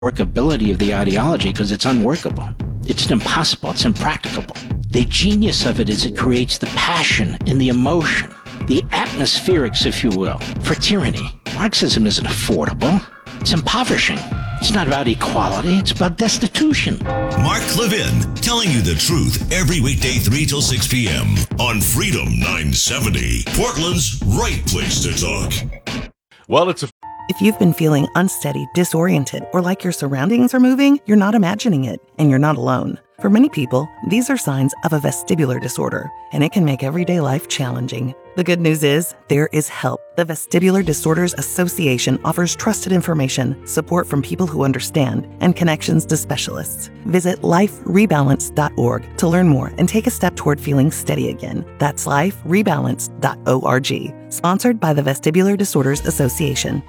workability of the ideology because it's unworkable. It's impossible. It's impracticable. The genius of it is it creates the passion and the emotion, the atmospherics, if you will, for tyranny. Marxism isn't affordable. It's impoverishing. It's not about equality. It's about destitution. Mark Levin, telling you the truth every weekday 3 till 6 p.m. on Freedom 970. Portland's right place to talk. Well, If you've been feeling unsteady, disoriented, or like your surroundings are moving, you're not imagining it, and you're not alone. For many people, these are signs of a vestibular disorder, and it can make everyday life challenging. The good news is, there is help. The Vestibular Disorders Association offers trusted information, support from people who understand, and connections to specialists. Visit liferebalance.org to learn more and take a step toward feeling steady again. That's liferebalance.org. Sponsored by the Vestibular Disorders Association.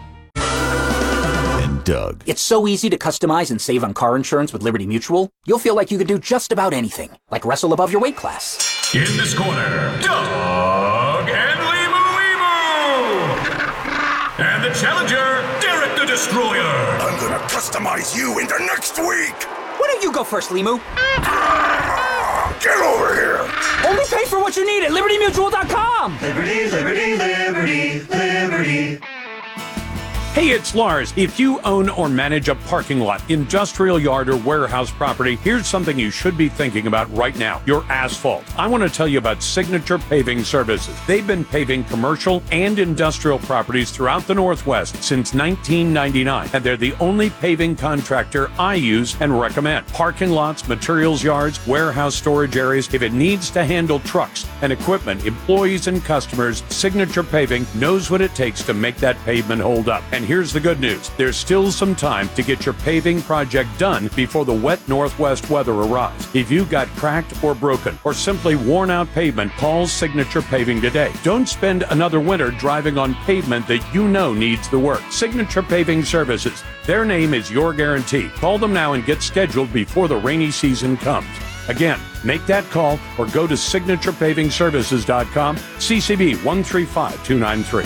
Doug. It's so easy to customize and save on car insurance with Liberty Mutual. You'll feel like you could do just about anything, like wrestle above your weight class. In this corner, Doug and Limu. And the challenger, Derek the Destroyer. I'm gonna customize you into next week. Why don't you go first, Limu? Get over here. Only pay for what you need at LibertyMutual.com. Liberty, liberty, liberty, liberty. Hey, it's Lars. If you own or manage a parking lot, industrial yard, or warehouse property, here's something you should be thinking about right now: your asphalt. I want to tell you about Signature Paving Services. They've been paving commercial and industrial properties throughout the Northwest since 1999, and they're the only paving contractor I use and recommend. Parking lots, materials yards, warehouse storage areas. If it needs to handle trucks and equipment, employees and customers, Signature Paving knows what it takes to make that pavement hold up. And here's the good news. There's still some time to get your paving project done before the wet Northwest weather arrives. If you've got cracked or broken or simply worn out pavement, call Signature Paving today. Don't spend another winter driving on pavement that you know needs the work. Signature Paving Services. Their name is your guarantee. Call them now and get scheduled before the rainy season comes. Again, make that call or go to signaturepavingservices.com, CCB 135293.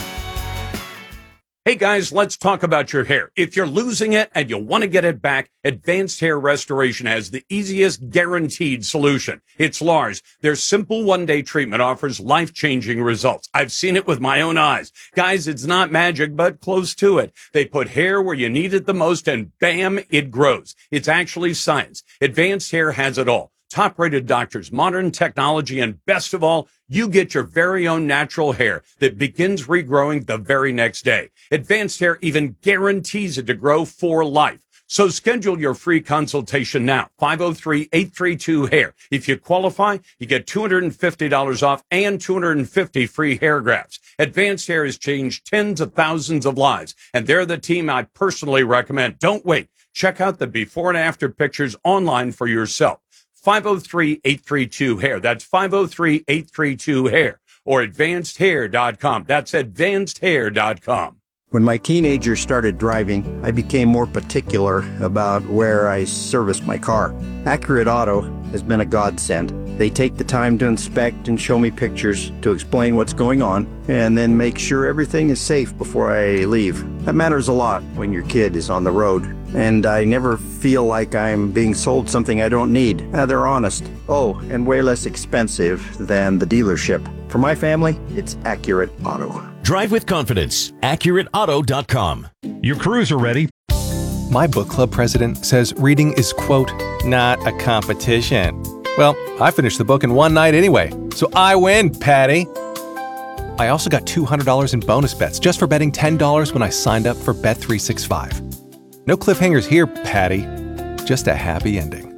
Hey guys, let's talk about your hair. If you're losing it and you want to get it back, Advanced Hair Restoration has the easiest guaranteed solution. It's Lars. Their simple one-day treatment offers life-changing results. I've seen it with my own eyes. Guys, it's not magic, but close to it. They put hair where you need it the most and bam, it grows. It's actually science. Advanced Hair has it all. Top-rated doctors, modern technology, and best of all, you get your very own natural hair that begins regrowing the very next day. Advanced Hair even guarantees it to grow for life. So schedule your free consultation now, 503-832-HAIR. If you qualify, you get $250 off and 250 free hair grafts. Advanced Hair has changed tens of thousands of lives, and they're the team I personally recommend. Don't wait. Check out the before and after pictures online for yourself. 503-832-HAIR. That's 503-832-HAIR. Or advancedhair.com. That's advancedhair.com. When my teenagers started driving, I became more particular about where I serviced my car. Accurate Auto has been a godsend. They take the time to inspect and show me pictures to explain what's going on, and then make sure everything is safe before I leave. That matters a lot when your kid is on the road, and I never feel like I'm being sold something I don't need. They're honest. Oh, and way less expensive than the dealership. For my family, it's Accurate Auto. Drive with confidence. AccurateAuto.com. Your crews are ready. My book club president says reading is, quote, not a competition. Well, I finished the book in one night anyway, so I win, Patty. I also got $200 in bonus bets just for betting $10 when I signed up for Bet365. No cliffhangers here, Patty. Just a happy ending.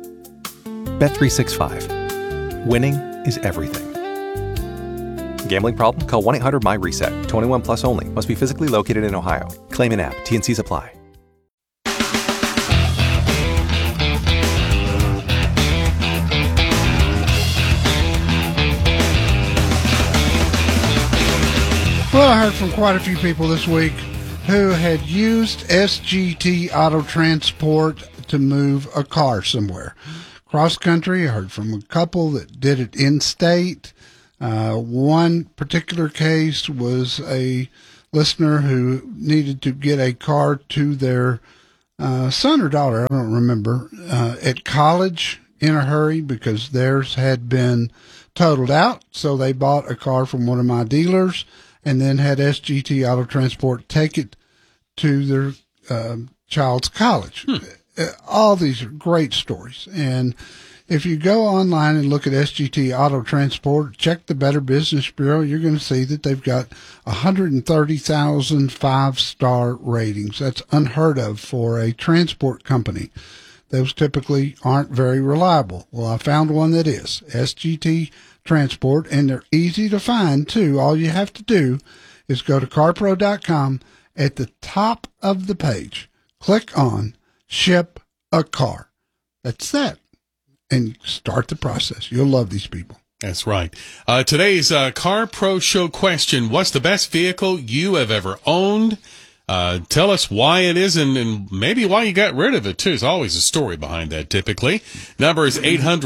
Bet365. Winning is everything. Gambling problem? Call 1-800-MY-RESET. 21 plus only. Must be physically located in Ohio. Claim in app. T&Cs apply. Well, I heard from quite a few people this week who had used SGT Auto Transport to move a car somewhere. Cross country, I heard from a couple that did it in-state. One particular case was a listener who needed to get a car to their son or daughter, I don't remember, at college in a hurry because theirs had been totaled out. So they bought a car from one of my dealers and then had SGT Auto Transport take it to their child's college. All these are great stories. And if you go online and look at SGT Auto Transport, check the Better Business Bureau, you're going to see that they've got 130,000 five-star ratings. That's unheard of for a transport company. Those typically aren't very reliable. Well, I found one that is, SGT Transport, and they're easy to find, too. All you have to do is go to carpro.com. At the top of the page, click on Ship a Car. That's that. And start the process. You'll love these people. That's right. Today's Car Pro Show question, what's the best vehicle you have ever owned? Tell us why it is and maybe why you got rid of it, too. There's always a story behind that, typically. Number is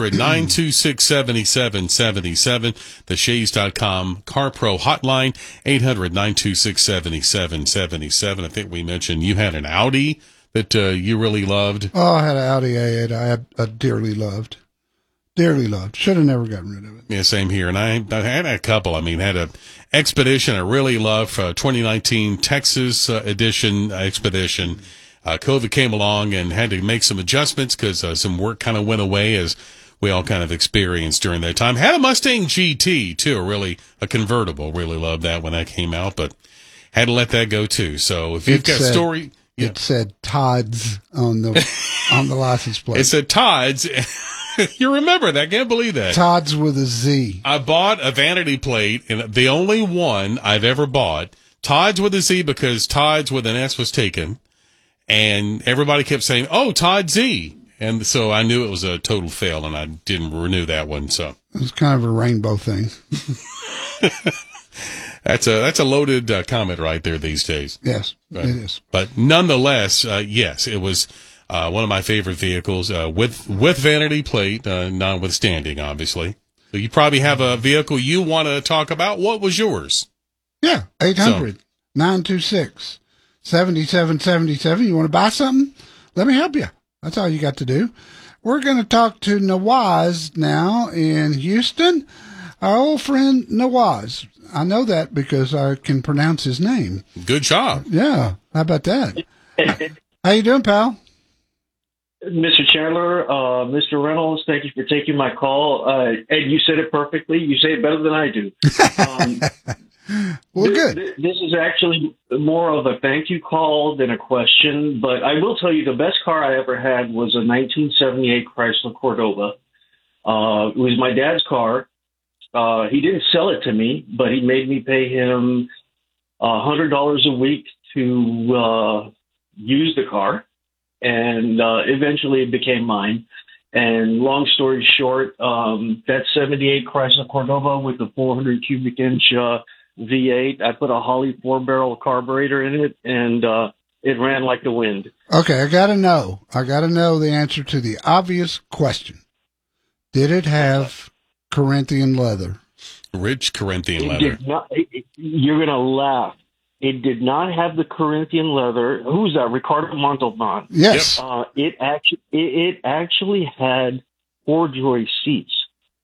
800-926-7777. The Shays.com Car Pro hotline, 800-926-7777. I think we mentioned you had an Audi that you really loved. Oh, I had an Audi A8 I dearly loved. Dearly loved. Should have never gotten rid of it. Yeah, same here. And I had a couple. I mean, had a Expedition I really loved, 2019 Texas edition Expedition. COVID came along and had to make some adjustments because some work kind of went away as we all kind of experienced during that time. Had a Mustang GT, too, really a convertible. Really loved that when that came out, but had to let that go, too. So if you've got a story... Yeah. It said Todd's on the license plate. It said Todd's. You remember that. I can't believe that. Todd's with a Z. I bought a vanity plate, and the only one I've ever bought, Todd's with a Z, because Todd's with an S was taken, and everybody kept saying, oh, Todd Z. And so I knew it was a total fail, and I didn't renew that one. So it was kind of a rainbow thing. That's a loaded comment right there these days. Yes, it is. But nonetheless, yes, it was one of my favorite vehicles with vanity plate, notwithstanding, obviously. So you probably have a vehicle you want to talk about. What was yours? Yeah, 800-926-7777. You want to buy something? Let me help you. That's all you got to do. We're going to talk to Nawaz now in Houston. Our old friend Nawaz. I know that because I can pronounce his name. Good job. Yeah. How about that? How you doing, pal? Mr. Chandler, Mr. Reynolds, thank you for taking my call. Ed, you said it perfectly. You say it better than I do. Well, good. This is actually more of a thank you call than a question, but I will tell you the best car I ever had was a 1978 Chrysler Cordova. It was my dad's car. He didn't sell it to me, but he made me pay him $100 a week to use the car, and eventually it became mine. And long story short, that 78 Chrysler Cordova with the 400 cubic inch V8, I put a Holley 4-barrel carburetor in it, and it ran like the wind. Okay, I got to know the answer to the obvious question. Did it have Corinthian leather? Rich Corinthian leather. You're going to laugh. It did not have the Corinthian leather. Who's that? Ricardo Montalban. Yes. It actually had 4-joy seats.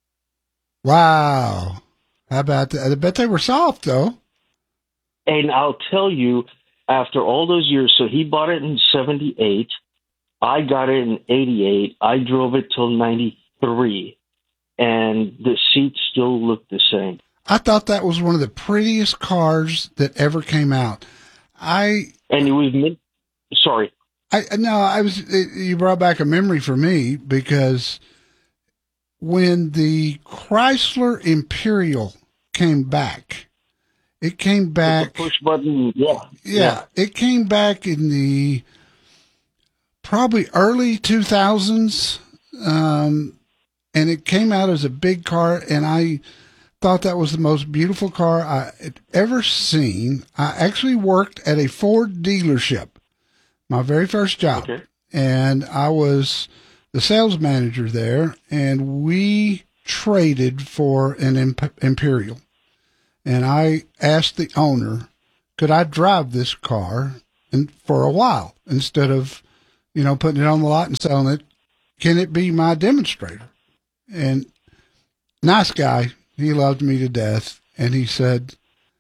Wow. How about that? I bet they were soft, though. And I'll tell you, after all those years, so he bought it in 78. I got it in 88. I drove it till 93. And the seats still look the same. I thought that was one of the prettiest cars that ever came out. And it was sorry. You brought back a memory for me because when the Chrysler Imperial came back, it came back. Push button, yeah. It came back in the probably early 2000s. And it came out as a big car, and I thought that was the most beautiful car I had ever seen. I actually worked at a Ford dealership, my very first job, and I was the sales manager there, and we traded for an Imperial. And I asked the owner, could I drive this car for a while instead of putting it on the lot and selling it. Can it be my demonstrator? And nice guy. He loved me to death. And he said,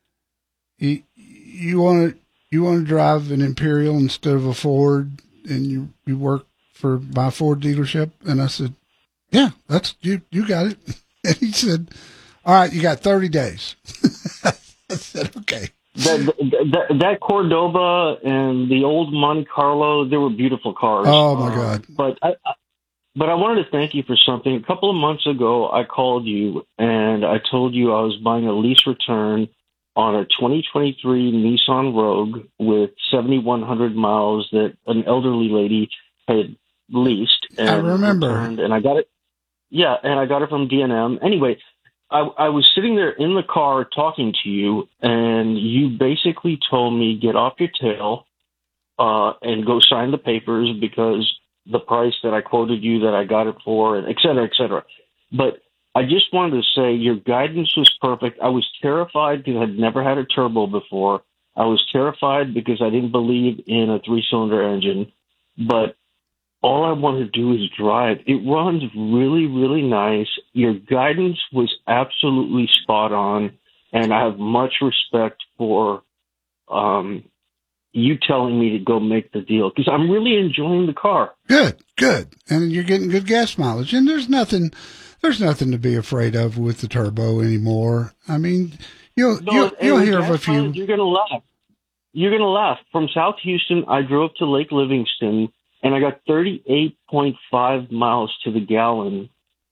you want to drive an Imperial instead of a Ford, and you work for my Ford dealership? And I said, yeah, that's you got it. And he said, all right, you got 30 days. I said, okay. That Cordoba and the old Monte Carlo, they were beautiful cars. Oh my God. But I wanted to thank you for something. A couple of months ago, I called you and I told you I was buying a lease return on a 2023 Nissan Rogue with 7,100 miles that an elderly lady had leased. And I remember. And I got it. Yeah, and I got it from D&M. Anyway, I was sitting there in the car talking to you, and you basically told me, get off your tail and go sign the papers because the price that I quoted you that I got it for, and et cetera, et cetera. But I just wanted to say your guidance was perfect. I was terrified because I'd never had a turbo before. I was terrified because I didn't believe in a 3-cylinder engine. But all I want to do is drive. It runs really, really nice. Your guidance was absolutely spot on, and I have much respect for you telling me to go make the deal because I'm really enjoying the car. Good. And you're getting good gas mileage. And there's nothing to be afraid of with the turbo anymore. I mean, you'll hear of a few. You're going to laugh. You're going to laugh. From South Houston, I drove to Lake Livingston, and I got 38.5 miles to the gallon.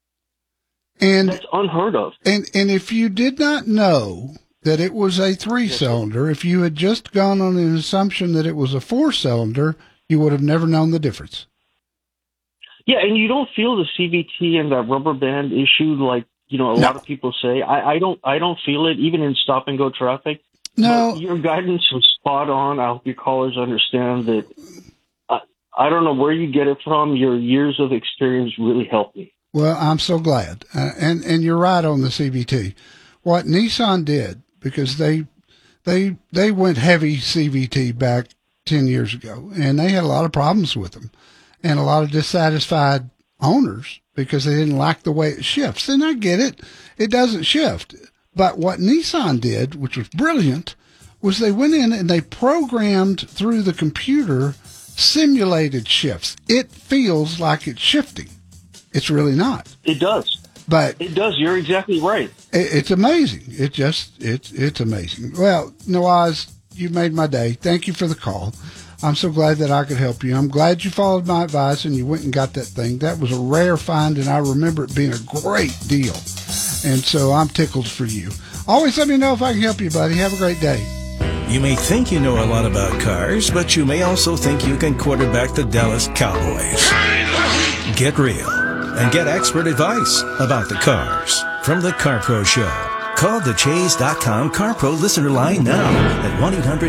And that's unheard of. And if you did not know that it was a 3-cylinder, if you had just gone on an assumption that it was a 4-cylinder, you would have never known the difference. Yeah, and you don't feel the CVT and that rubber band issue like, a lot of people say. I don't feel it, even in stop-and-go traffic. No. But your guidance was spot on. I hope your callers understand that. I don't know where you get it from. Your years of experience really helped me. Well, I'm so glad. And you're right on the CVT. What Nissan did, because they went heavy CVT back 10 years ago, and they had a lot of problems with them and a lot of dissatisfied owners because they didn't like the way it shifts. And I get it. It doesn't shift. But what Nissan did, which was brilliant, was they went in and they programmed through the computer simulated shifts. It feels like it's shifting. It's really not. It does. But it does. You're exactly right. It's amazing. It's amazing. Well, Nawaz, you made my day. Thank you for the call. I'm so glad that I could help you. I'm glad you followed my advice and you went and got that thing. That was a rare find, and I remember it being a great deal. And so I'm tickled for you. Always let me know if I can help you, buddy. Have a great day. You may think you know a lot about cars, but you may also think you can quarterback the Dallas Cowboys. Get real and get expert advice about the cars from the CarPro Show. Call the Chase.com CarPro listener line now at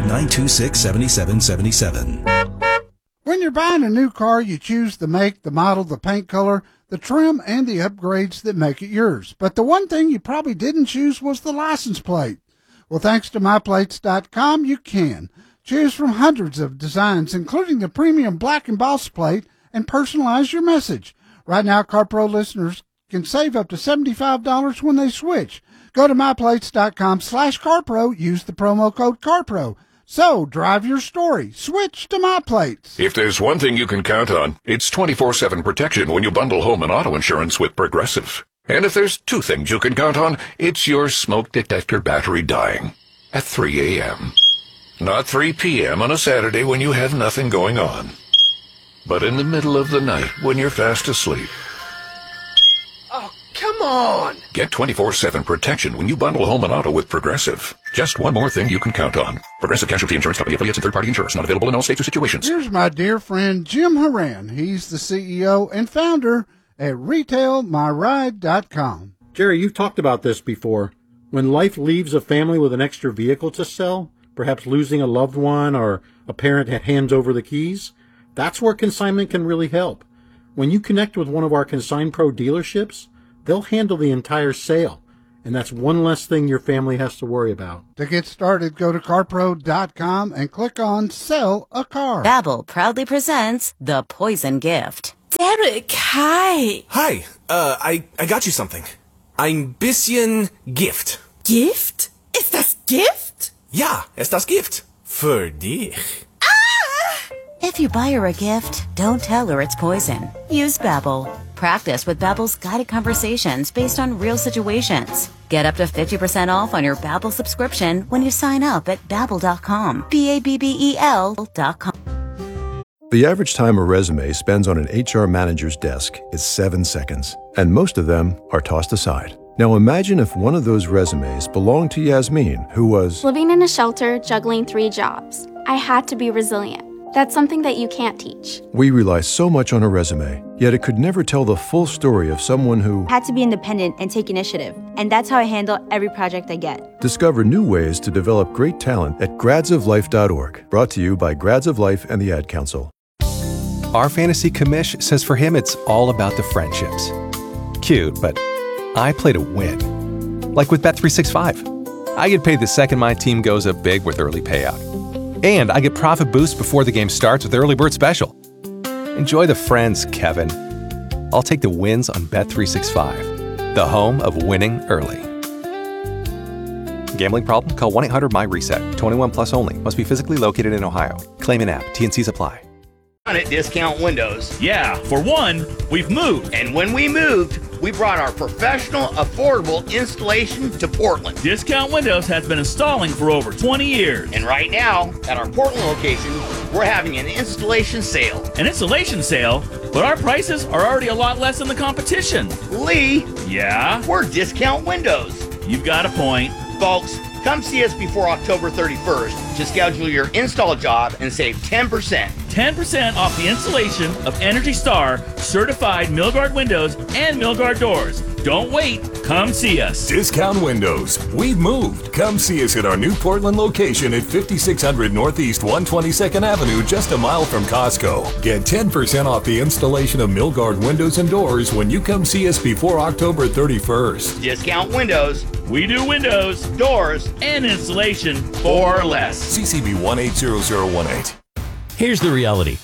1-800-926-7777. When you're buying a new car, you choose the make, the model, the paint color, the trim, and the upgrades that make it yours. But the one thing you probably didn't choose was the license plate. Well, thanks to MyPlates.com, you can. Choose from hundreds of designs, including the premium black embossed plate, and personalize your message. Right now, CarPro listeners can save up to $75 when they switch. Go to MyPlates.com/CarPro. Use the promo code CarPro. So, drive your story. Switch to MyPlates. If there's one thing you can count on, it's 24/7 protection when you bundle home and auto insurance with Progressive. And if there's two things you can count on, it's your smoke detector battery dying at 3 a.m. Not 3 p.m. on a Saturday when you have nothing going on, but in the middle of the night when you're fast asleep. Oh, come on! Get 24/7 protection when you bundle home and auto with Progressive. Just one more thing you can count on. Progressive Casualty Insurance Company, affiliates, and third-party insurance. Not available in all states or situations. Here's my dear friend Jim Horan. He's the CEO and founder at RetailMyRide.com. Jerry, you've talked about this before. When life leaves a family with an extra vehicle to sell, perhaps losing a loved one or a parent hands over the keys, that's where consignment can really help. When you connect with one of our Consign Pro dealerships, they'll handle the entire sale, and that's one less thing your family has to worry about. To get started, go to carpro.com and click on Sell a Car. Babbel proudly presents The Poison Gift. Derek, hi. Hi, I got you something. Ein bisschen Gift. Gift? Ist das Gift? Ja, ist das Gift. Für dich. If you buy her a gift, don't tell her it's poison. Use Babbel. Practice with Babbel's guided conversations based on real situations. Get up to 50% off on your Babbel subscription when you sign up at Babbel.com. Babbel.com. The average time a resume spends on an HR manager's desk is 7 seconds, and most of them are tossed aside. Now imagine if one of those resumes belonged to Yasmin, who was living in a shelter, juggling 3 jobs. I had to be resilient. That's something that you can't teach. We rely so much on a resume, yet it could never tell the full story of someone who had to be independent and take initiative. And that's how I handle every project I get. Discover new ways to develop great talent at gradsoflife.org. Brought to you by Grads of Life and the Ad Council. Our fantasy commish says for him it's all about the friendships. Cute, but I play to win. Like with Bet365. I get paid the second my team goes up big with early payout. And I get profit boost before the game starts with Early Bird Special. Enjoy the friends, Kevin. I'll take the wins on Bet365, the home of winning early. Gambling problem? Call 1-800-MY-RESET. 21 plus only. Must be physically located in Ohio. Claim an app. T&Cs apply. At Discount Windows. Yeah, for one, we've moved. And when we moved, we brought our professional, affordable installation to Portland. Discount Windows has been installing for over 20 years. And right now, at our Portland location, we're having an installation sale. An installation sale? But our prices are already a lot less than the competition. Lee? Yeah? We're Discount Windows. You've got a point. Folks, come see us before October 31st to schedule your install job and save 10%. 10% off the installation of Energy Star certified Milgard windows and Milgard doors. Don't wait. Come see us. Discount Windows. We've moved. Come see us at our new Portland location at 5600 Northeast 122nd Avenue, just a mile from Costco. Get 10% off the installation of Milgard windows and doors when you come see us before October 31st. Discount Windows. We do windows, doors, and installation for less. CCB 180018. Here's the reality.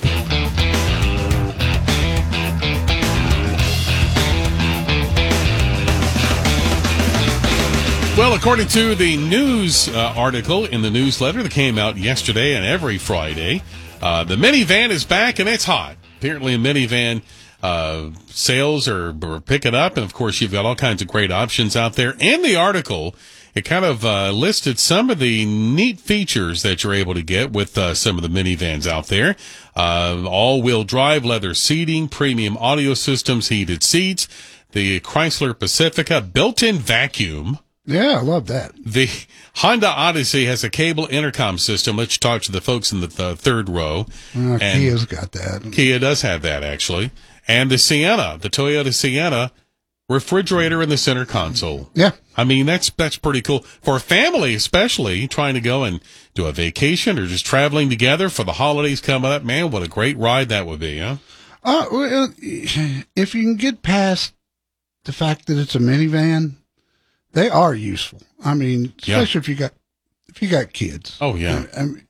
Well, according to the news article in the newsletter that came out yesterday and every Friday, the minivan is back and it's hot. Apparently, a minivan sales are picking up, and of course, you've got all kinds of great options out there. In the article, it kind of listed some of the neat features that you're able to get with some of the minivans out there. All-wheel drive, leather seating, premium audio systems, heated seats, the Chrysler Pacifica, built-in vacuum. Yeah, I love that. The Honda Odyssey has a cable intercom system. Let's talk to the folks in the third row. Kia's got that. Kia does have that, actually. And the Sienna, the Toyota Sienna, refrigerator in the center console. Yeah. I mean, that's pretty cool. For a family, especially, trying to go and do a vacation or just traveling together for the holidays coming up, man, what a great ride that would be, huh? Well, if you can get past the fact that it's a minivan, they are useful. I mean, especially if you got kids. Oh yeah. I mean,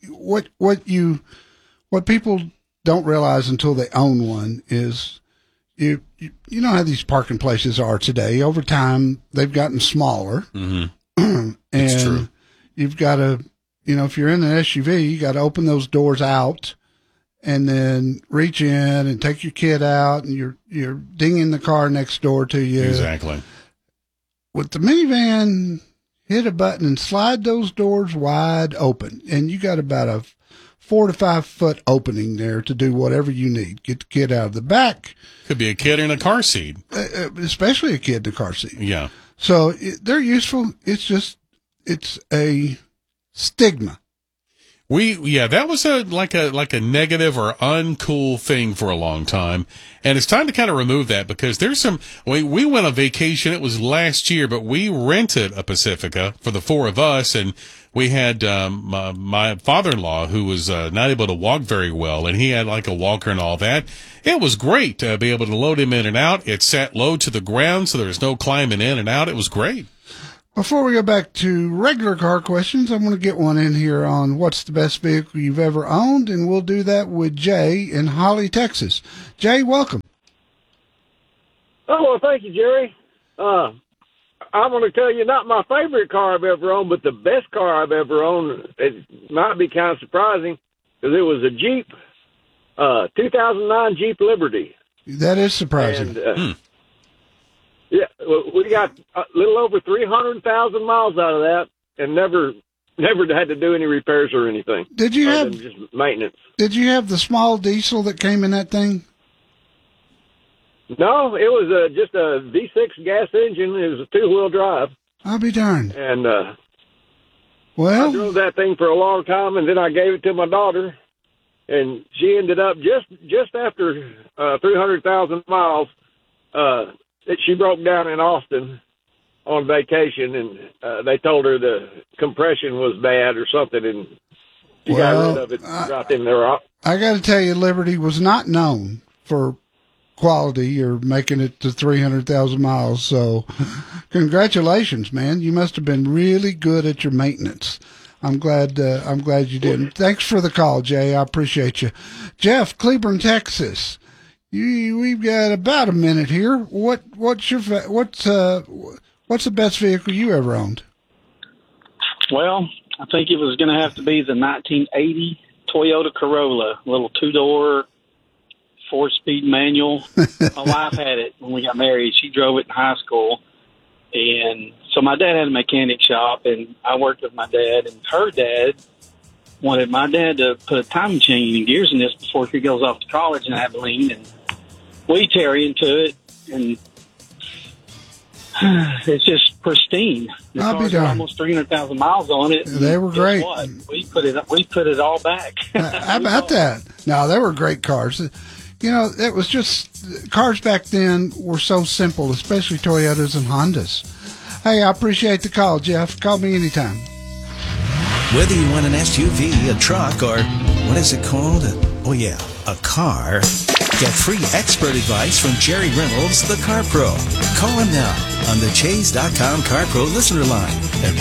what people don't realize until they own one is you know how these parking places are today. Over time, they've gotten smaller. Mm-hmm. And true. You've got to, if you're in an SUV, you got to open those doors out and then reach in and take your kid out, and you're dinging the car next door to you. Exactly. With the minivan, hit a button and slide those doors wide open, and you got about a 4 to 5 foot opening there to do whatever you need. Get the kid out of the back. Could be a kid in a car seat. Especially a kid in a car seat. Yeah. So they're useful. It's a stigma. That was like a negative or uncool thing for a long time. And it's time to kind of remove that, because there's we went on vacation. It was last year, but we rented a Pacifica for the four of us. And we had, my father-in-law who was, not able to walk very well, and he had like a walker and all that. It was great to be able to load him in and out. It sat low to the ground, so there was no climbing in and out. It was great. Before we go back to regular car questions, I'm going to get one in here on what's the best vehicle you've ever owned, and we'll do that with Jay in Holly, Texas. Jay, welcome. Oh, well, thank you, Jerry. I'm going to tell you, not my favorite car I've ever owned, but the best car I've ever owned. It might be kind of surprising, because it was a Jeep, 2009 Jeep Liberty. That is surprising. And, yeah, we got a little over 300,000 miles out of that, and never had to do any repairs or anything. Did you have just maintenance? Did you have the small diesel that came in that thing? No, it was just a V6 gas engine. It was a 2-wheel drive. I'll be darned. And I drove that thing for a long time, and then I gave it to my daughter, and she ended up just after 300,000 miles. She broke down in Austin on vacation, and they told her the compression was bad or something, and she got rid of it right in there. I got to tell you, Liberty was not known for quality or making it to 300,000 miles. So congratulations, man. You must have been really good at your maintenance. I'm glad you did. And thanks for the call, Jay. I appreciate you. Jeff, Cleburne, Texas. We've got about a minute here. What's the best vehicle you ever owned? Well, I think it was going to have to be the 1980 Toyota Corolla, little 2-door, 4-speed manual. My wife had it when we got married. She drove it in high school. And so my dad had a mechanic shop, and I worked with my dad, and her dad wanted my dad to put a timing chain and gears in this before he goes off to college in Abilene. And we tear into it, and it's just pristine. The cars are almost 300,000 miles on it. They were great. What? We put it all back. How about that? No, they were great cars. You know, it was just, cars back then were so simple, especially Toyotas and Hondas. Hey, I appreciate the call, Jeff. Call me anytime. Whether you want an SUV, a truck, or what is it called? A car. Get free expert advice from Jerry Reynolds, the Car Pro. Call him now on the Chase.com Car Pro listener line at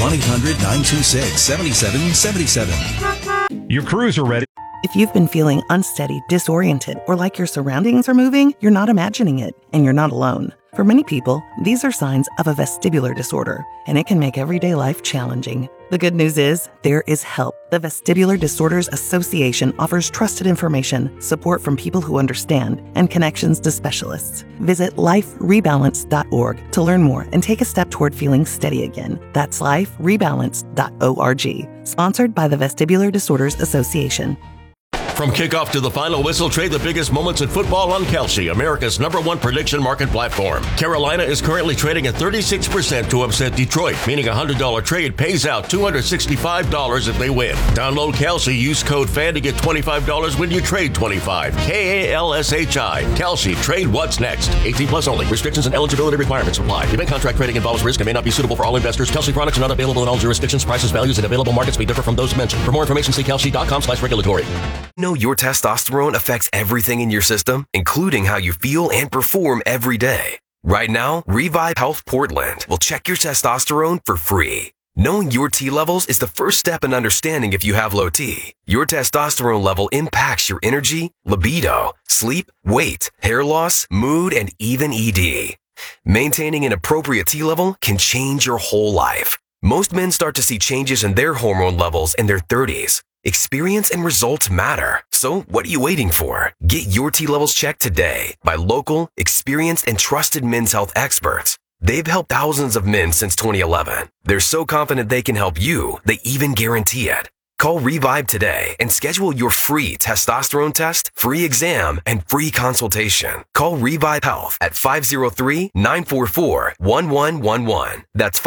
1-800-926-7777. Your crews are ready. If you've been feeling unsteady, disoriented, or like your surroundings are moving, you're not imagining it, and you're not alone. For many people, these are signs of a vestibular disorder, and it can make everyday life challenging. The good news is, there is help. The Vestibular Disorders Association offers trusted information, support from people who understand, and connections to specialists. Visit liferebalance.org to learn more and take a step toward feeling steady again. That's liferebalance.org. Sponsored by the Vestibular Disorders Association. From kickoff to the final whistle, trade the biggest moments in football on Kelsey, America's #1 prediction market platform. Carolina is currently trading at 36% to upset Detroit, meaning a $100 trade pays out $265 if they win. Download Kelsey, use code FAN to get $25 when you trade 25. KALSHI. Kelsey, trade what's next. 18 plus only. Restrictions and eligibility requirements apply. Event contract trading involves risk and may not be suitable for all investors. Kelsey products are not available in all jurisdictions. Prices, values, and available markets may differ from those mentioned. For more information, see kelsey.com/regulatory. Know your testosterone affects everything in your system, including how you feel and perform every day. Right now, Revive Health Portland will check your testosterone for free. Knowing your T levels is the first step in understanding if you have low T. Your testosterone level impacts your energy, libido, sleep, weight, hair loss, mood, and even ED. Maintaining an appropriate T level can change your whole life. Most men start to see changes in their hormone levels in their 30s. Experience and results matter. So what are you waiting for? Get your T levels checked today by local, experienced, and trusted men's health experts. They've helped thousands of men since 2011. They're so confident they can help you, they even guarantee it. Call Revive today and schedule your free testosterone test, free exam, and free consultation. Call Revive Health at 503-944-1111. That's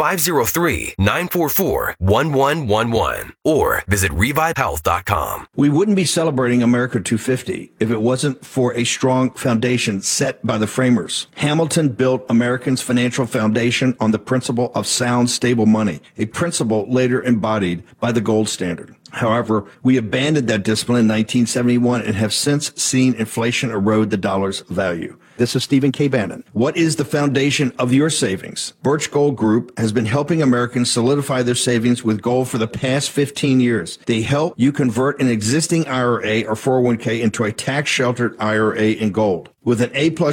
503-944-1111. Or visit revivehealth.com. We wouldn't be celebrating America 250 if it wasn't for a strong foundation set by the framers. Hamilton built Americans' financial foundation on the principle of sound, stable money, a principle later embodied by the gold standard. However, we abandoned that discipline in 1971 and have since seen inflation erode the dollar's value. This is Stephen K. Bannon. What is the foundation of your savings? Birch Gold Group has been helping Americans solidify their savings with gold for the past 15 years. They help you convert an existing IRA or 401k into a tax-sheltered IRA in gold. With an A+